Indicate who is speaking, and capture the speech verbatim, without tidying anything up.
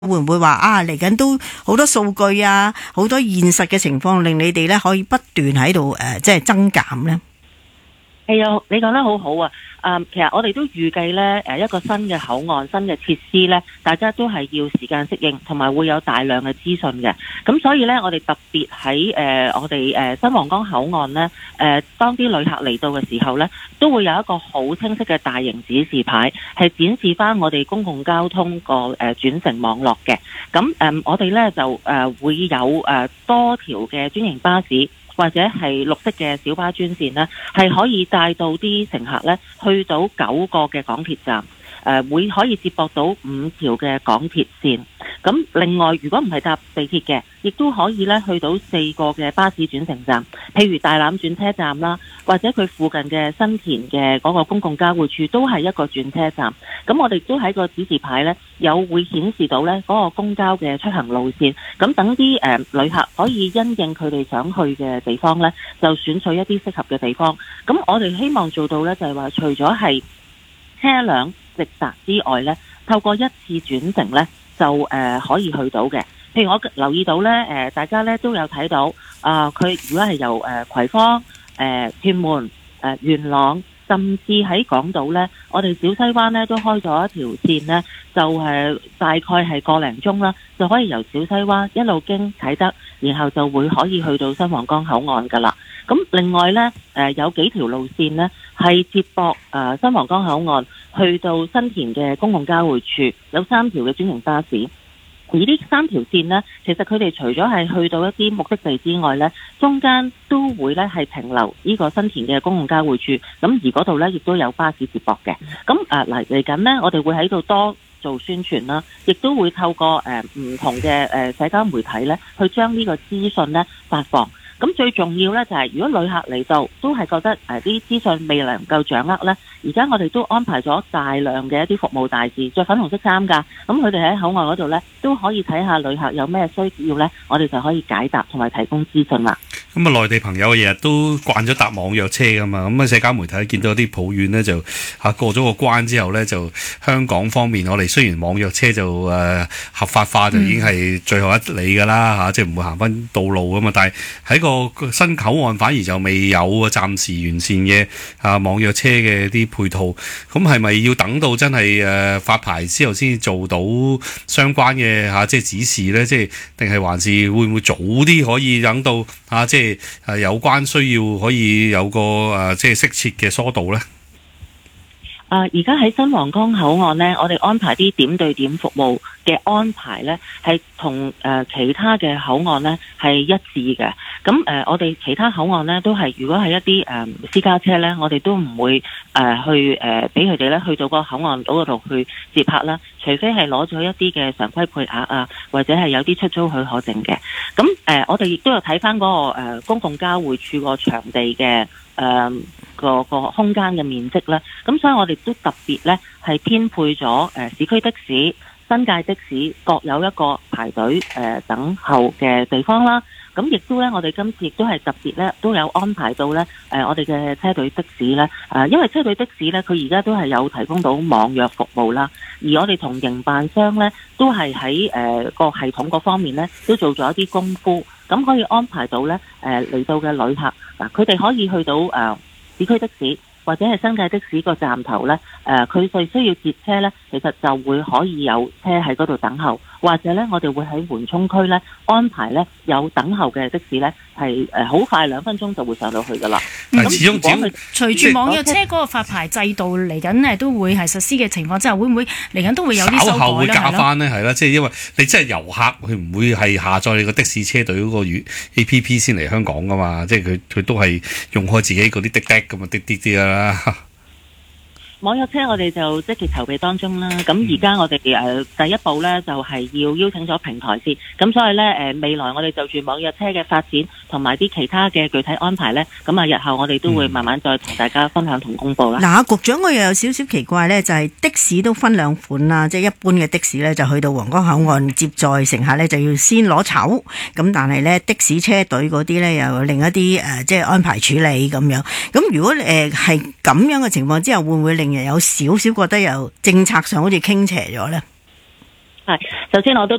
Speaker 1: 會唔會話啊嚟緊都好多數據啊，好多現實嘅情況，令你哋咧可以不斷喺度誒，即係增減呢？
Speaker 2: 係啊，你講得好好啊！誒，其實我哋都預計咧，誒一個新嘅口岸、新嘅設施咧，大家都係要時間適應，同埋會有大量嘅資訊嘅。咁所以咧，我哋特別喺誒我哋誒新皇崗口岸咧，誒當啲旅客嚟到嘅時候咧，都會有一個好清晰嘅大型指示牌，係展示翻我哋公共交通個誒轉乘網絡嘅。咁誒，我哋咧就誒會有誒多條嘅專營巴士，或者係綠色嘅小巴專線呢，係可以帶到啲乘客呢去到九個嘅港鐵站，誒、呃、會可以接駁到五條嘅港鐵線。咁另外，如果唔係搭地鐵嘅，亦都可以呢去到四個嘅巴士轉乘站，譬如大欖轉車站啦，或者佢附近嘅新田嘅嗰個公共交匯處都係一個轉車站。咁我哋都喺個指示牌呢，有會顯示到呢嗰個公交嘅出行路線。咁等啲誒旅客可以因應佢哋想去嘅地方呢，就選取一啲適合嘅地方。咁我哋希望做到呢，就係話除咗係車輛直達之外呢，透過一次轉乘呢，就誒、呃、可以去到嘅。譬如我留意到呢，誒、呃、大家呢都有睇到啊，佢、呃、如果係由誒、呃、葵芳、誒、呃、屯門、誒、呃、元朗，甚至喺港島呢，我哋小西灣呢都開咗一條線呢，就係、呃、大概係個零鐘啦，就可以由小西灣一路經啟德，然後就會可以去到新皇崗口岸噶啦。咁另外呢，誒、呃、有幾條路線呢係接駁誒、呃、新皇崗口岸去到新田嘅公共交匯處，有三條嘅專營巴士。而呢三條線呢，其實佢哋除咗係去到一啲目的地之外呢，中間都會呢係停留呢個新田嘅公共交匯處。咁而嗰度呢，亦都有巴士接駁嘅。咁誒嚟嚟緊呢，我哋會喺度多做宣傳啦，亦都會透過誒唔同嘅誒社交媒體呢，去將呢個資訊呢發放。咁最重要呢，就係、是、如果旅客嚟到都係覺得誒啲資訊未能夠掌握呢，而家我哋都安排咗大量嘅一啲服務大使着粉紅色衫㗎，咁佢哋喺口岸嗰度呢，都可以睇下旅客有咩需要呢，我哋就可以解答同埋提供資訊啦。
Speaker 3: 咁啊，內地朋友日日都慣咗搭網約車噶嘛，咁啊社交媒體見到啲抱怨呢，就嚇過咗個關之後呢，就香港方面我哋雖然網約車就誒、呃、合法化就已經係最後一里噶啦嚇，即係唔會行翻道路噶嘛，但係喺個新口岸反而就未有啊，暫時完善嘅啊網約車嘅啲配套，咁係咪要等到真係誒、呃、發牌之後先做到相關嘅嚇、啊、即係指示呢？即係定係還是會唔會早啲可以等到啊即係？即係有關需要可以有個誒，即係適切嘅疏導呢。
Speaker 2: 啊！而家喺新皇崗口岸呢，我哋安排啲點對點服務嘅安排呢，係同誒其他嘅口岸呢係一致嘅。咁誒、呃，我哋其他口岸呢，都係，如果係一啲誒、呃、私家車呢，我哋都唔會誒、呃、去誒俾佢哋呢去到個口岸嗰度去接客啦。除非係攞咗一啲嘅常規配額啊，或者係有啲出租許可證嘅。咁誒、呃，我哋亦都有睇翻嗰個誒、呃、公共交匯處個場地嘅誒。呃個個空間嘅面積咧，咁所以我哋都特別咧係編配咗誒、呃、市區的士、新界的士各有一個排隊誒、呃、等候嘅地方啦。咁亦都咧，我哋今次亦都係特別咧都有安排到咧誒、呃、我哋嘅車隊的士咧誒、呃，因為車隊的士咧佢而家都係有提供到網約服務啦，而我哋同營辦商咧都係喺誒個系統嗰方面咧都做咗一啲功夫，咁可以安排到咧誒嚟到嘅旅客嗱，佢、呃、哋可以去到誒。呃市區的士或者係新界的士個站頭呢，誒佢哋需要截車呢，其實就會可以有車喺嗰度等候，或者呢，我哋會喺緩衝區呢安排呢有等候嘅的，的士呢，係誒好快兩分鐘就會上到去噶啦。
Speaker 3: 咁、嗯、始終
Speaker 4: 隨住網約車嗰個發牌制度嚟緊誒都會係實施嘅情況之下，會唔會嚟緊都會有啲修改咧？稍後會加翻呢，係啦，即係因為你真係遊客，佢唔會係下載你個的士車隊嗰個 A P P 先嚟香港噶嘛，即係佢佢都係用開自己嗰啲滴滴咁啊滴滴啲啦。
Speaker 2: 網約車我哋就積極籌備當中啦，咁而家我哋誒、呃、第一步呢，就係、是、要邀請咗平台先，咁所以呢，誒、呃、未來我哋就住網約車嘅發展同埋啲其他嘅具體安排呢，咁啊日後我哋都會慢慢再同大家分享同公佈啦。
Speaker 1: 嗱、嗯，局長我又有少少奇怪呢，就係、是、的士都分兩款啦，即係一般嘅的，的士呢，就去到皇崗口岸接載乘客呢，就要先攞籌，咁但係呢，的士車隊嗰啲呢，又有另一啲誒、呃、即係安排處理咁樣。咁如果誒係咁樣嘅情況之下，會唔會令人有少少覺得有政策上好似傾斜咗呢？
Speaker 2: 係，首先我都